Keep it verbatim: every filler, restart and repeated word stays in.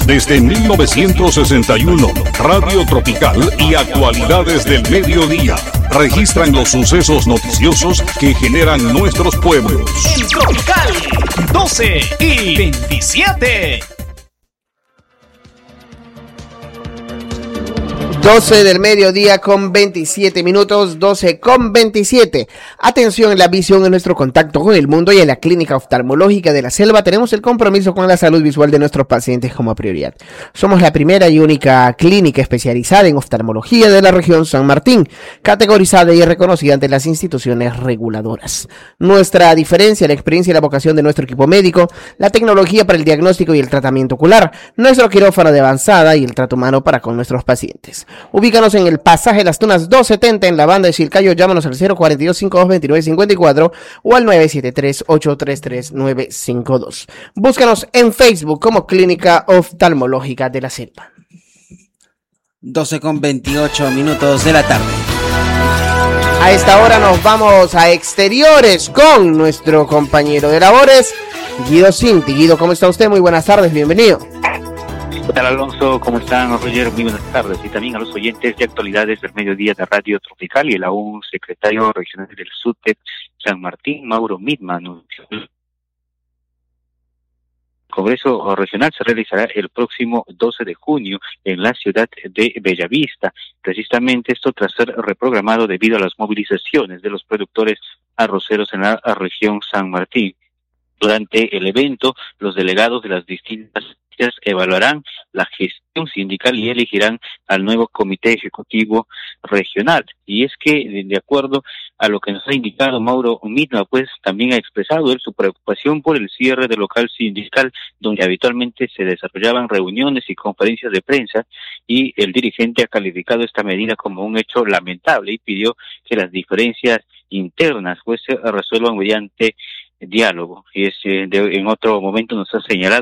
Desde mil novecientos sesenta y uno, Radio Tropical y Actualidades del Mediodía registran los sucesos noticiosos que generan nuestros pueblos. En Tropical, doce y veintisiete. doce del mediodía con veintisiete minutos, doce con veintisiete. Atención en la visión, en nuestro contacto con el mundo y en la Clínica Oftalmológica de la Selva tenemos el compromiso con la salud visual de nuestros pacientes como prioridad. Somos la primera y única clínica especializada en oftalmología de la región San Martín, categorizada y reconocida ante las instituciones reguladoras. Nuestra diferencia, la experiencia y la vocación de nuestro equipo médico, la tecnología para el diagnóstico y el tratamiento ocular, nuestro quirófano de avanzada y el trato humano para con nuestros pacientes. Ubícanos en el pasaje Las Tunas doscientos setenta en la banda de Chilcayo. Llámanos al cero cuatro dos, cinco dos dos, nueve cinco cuatro o al nueve siete tres, ocho tres tres, nueve cinco dos. Búscanos en Facebook como Clínica Oftalmológica de la Selva. doce con veintiocho minutos de la tarde. A esta hora nos vamos a exteriores con nuestro compañero de labores, Guido Cinti. Guido, ¿cómo está usted? Muy buenas tardes, bienvenido. ¿Qué tal, Alonso? ¿Cómo están, Roger? Muy buenas tardes. Y también a los oyentes de Actualidades del Mediodía de Radio Tropical y el aún secretario regional del SUTEP San Martín, Mauro Midman. El Congreso Regional se realizará el próximo doce de junio en la ciudad de Bellavista. Precisamente esto tras ser reprogramado debido a las movilizaciones de los productores arroceros en la región San Martín. Durante el evento, los delegados de las distintas evaluarán la gestión sindical y elegirán al nuevo comité ejecutivo regional. Y es que, de acuerdo a lo que nos ha indicado Mauro Midman, pues también ha expresado él su preocupación por el cierre del local sindical donde habitualmente se desarrollaban reuniones y conferencias de prensa, y el dirigente ha calificado esta medida como un hecho lamentable y pidió que las diferencias internas pues se resuelvan mediante diálogo. Y es, eh, de, en otro momento nos ha señalado